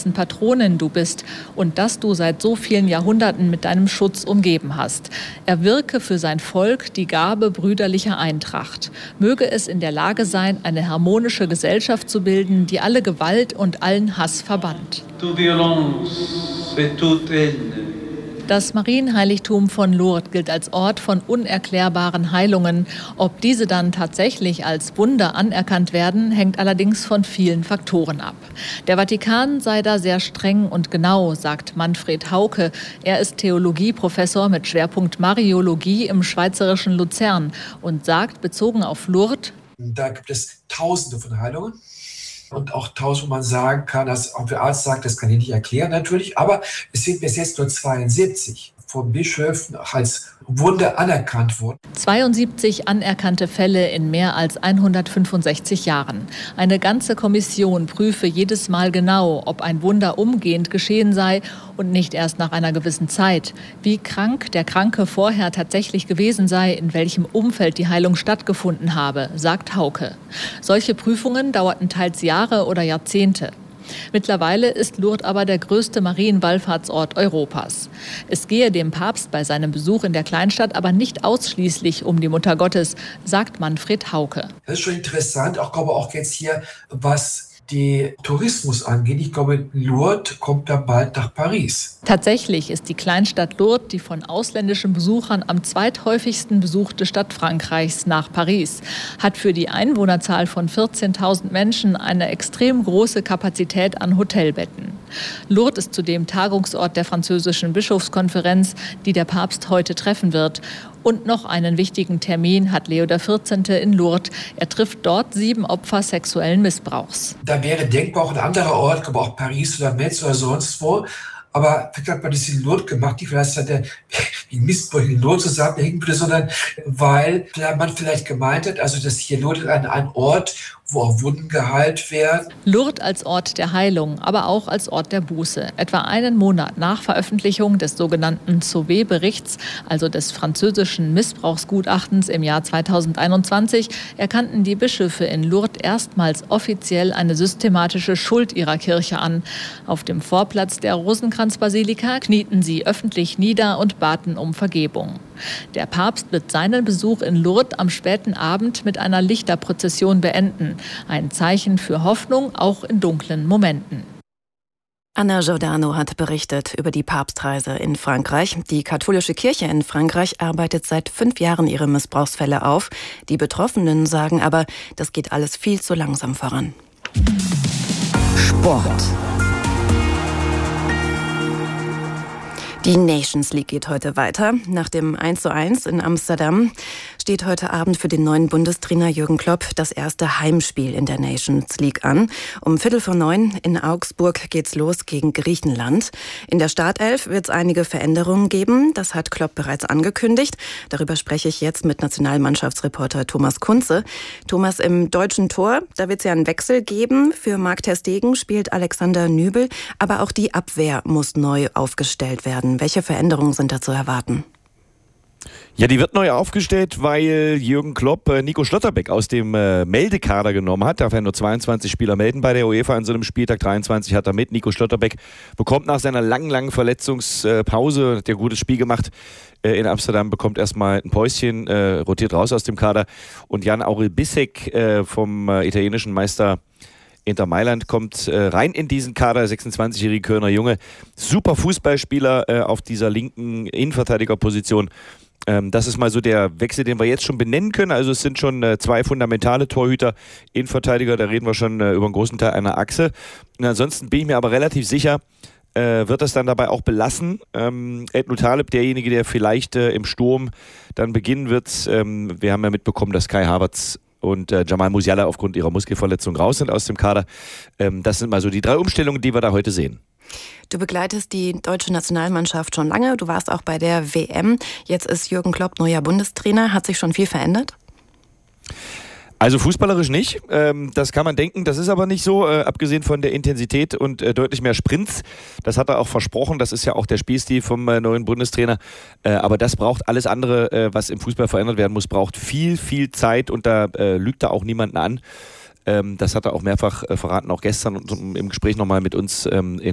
dessen Patronin du bist und das du seit so vielen Jahrhunderten mit deinem Schutz umgeben hast. Er wirke für sein Volk die Gabe brüderlicher Eintracht. Möge es in der Lage sein, eine harmonische Gesellschaft zu bilden, die alle Gewalt und allen Hass verbannt. Das Marienheiligtum von Lourdes gilt als Ort von unerklärbaren Heilungen. Ob diese dann tatsächlich als Wunder anerkannt werden, hängt allerdings von vielen Faktoren ab. Der Vatikan sei da sehr streng und genau, sagt Manfred Hauke. Er ist Theologieprofessor mit Schwerpunkt Mariologie im schweizerischen Luzern und sagt, bezogen auf Lourdes: Da gibt es Tausende von Heilungen. Und auch tausend, wo man sagen kann, dass auch der Arzt sagt, das kann ich nicht erklären natürlich, aber es sind bis jetzt nur 72 von Bischöfen als Wunder anerkannt worden. 72 anerkannte Fälle in mehr als 165 Jahren. Eine ganze Kommission prüfe jedes Mal genau, ob ein Wunder umgehend geschehen sei und nicht erst nach einer gewissen Zeit. Wie krank der Kranke vorher tatsächlich gewesen sei, in welchem Umfeld die Heilung stattgefunden habe, sagt Hauke. Solche Prüfungen dauerten teils Jahre oder Jahrzehnte. Mittlerweile ist Lourdes aber der größte Marienwallfahrtsort Europas. Es gehe dem Papst bei seinem Besuch in der Kleinstadt aber nicht ausschließlich um die Mutter Gottes, sagt Manfred Hauke. Das ist schon interessant, auch jetzt hier, was die Tourismus angeht. Ich glaube, Lourdes kommt ja bald nach Paris. Tatsächlich ist die Kleinstadt Lourdes die von ausländischen Besuchern am zweithäufigsten besuchte Stadt Frankreichs nach Paris. Hat für die Einwohnerzahl von 14.000 Menschen eine extrem große Kapazität an Hotelbetten. Lourdes ist zudem Tagungsort der französischen Bischofskonferenz, die der Papst heute treffen wird. Und noch einen wichtigen Termin hat Leo XIV. In Lourdes. Er trifft dort 7 Opfer sexuellen Missbrauchs. Da wäre denkbar auch ein anderer Ort, aber auch Paris oder Metz oder sonst wo. Aber vielleicht hat man das in Lourdes gemacht, nicht weil es dann wie Missbrauch in Lourdes zusammenhängen würde, sondern weil man vielleicht gemeint hat, also dass hier Lourdes ein Ort, wo auch Wunden geheilt werden. Lourdes als Ort der Heilung, aber auch als Ort der Buße. Etwa einen Monat nach Veröffentlichung des sogenannten Sauvé-Berichts, also des französischen Missbrauchsgutachtens im Jahr 2021, erkannten die Bischöfe in Lourdes erstmals offiziell eine systematische Schuld ihrer Kirche an. Auf dem Vorplatz der Rosenkranzbasilika knieten sie öffentlich nieder und baten um Vergebung. Der Papst wird seinen Besuch in Lourdes am späten Abend mit einer Lichterprozession beenden. Ein Zeichen für Hoffnung, auch in dunklen Momenten. Anna Giordano hat berichtet über die Papstreise in Frankreich. Die katholische Kirche in Frankreich arbeitet seit 5 Jahren ihre Missbrauchsfälle auf. Die Betroffenen sagen aber, das geht alles viel zu langsam voran. Sport. Die Nations League geht heute weiter. Nach dem 1:1 in Amsterdam steht heute Abend für den neuen Bundestrainer Jürgen Klopp das erste Heimspiel in der Nations League an. Um 8:45 in Augsburg geht's los gegen Griechenland. In der Startelf wird es einige Veränderungen geben. Das hat Klopp bereits angekündigt. Darüber spreche ich jetzt mit Nationalmannschaftsreporter Thomas Kunze. Thomas, im deutschen Tor, da wird es ja einen Wechsel geben. Für Marc ter Stegen spielt Alexander Nübel, aber auch die Abwehr muss neu aufgestellt werden. Welche Veränderungen sind da zu erwarten? Ja, die wird neu aufgestellt, weil Jürgen Klopp Nico Schlotterbeck aus dem Meldekader genommen hat. Darf er nur 22 Spieler melden bei der UEFA an so einem Spieltag. 23 hat er mit. Nico Schlotterbeck bekommt nach seiner langen Verletzungspause, hat ja ein gutes Spiel gemacht in Amsterdam, bekommt erstmal ein Päuschen, rotiert raus aus dem Kader. Und Jan-Aurel Bissek vom italienischen Meister Inter Mailand kommt rein in diesen Kader, 26-jährige Kölner Junge. Super Fußballspieler auf dieser linken Innenverteidigerposition. Das ist mal so der Wechsel, den wir jetzt schon benennen können. Also es sind schon 2 fundamentale Torhüter, Innenverteidiger, da reden wir schon über einen großen Teil einer Achse. Und ansonsten bin ich mir aber relativ sicher, wird das dann dabei auch belassen. Ednu Taleb, derjenige, der vielleicht im Sturm dann beginnen wird. Wir haben ja mitbekommen, dass Kai Havertz und Jamal Musiala aufgrund ihrer Muskelverletzung raus sind aus dem Kader. Das sind mal so die 3 Umstellungen, die wir da heute sehen. Du begleitest die deutsche Nationalmannschaft schon lange. Du warst auch bei der WM. Jetzt ist Jürgen Klopp neuer Bundestrainer. Hat sich schon viel verändert? Also fußballerisch nicht, das kann man denken, das ist aber nicht so, abgesehen von der Intensität und deutlich mehr Sprints, das hat er auch versprochen, das ist ja auch der Spielstil vom neuen Bundestrainer, aber das braucht alles andere, was im Fußball verändert werden muss, braucht viel Zeit und da lügt er auch niemanden an. Das hat er auch mehrfach verraten, auch gestern im Gespräch nochmal mit uns in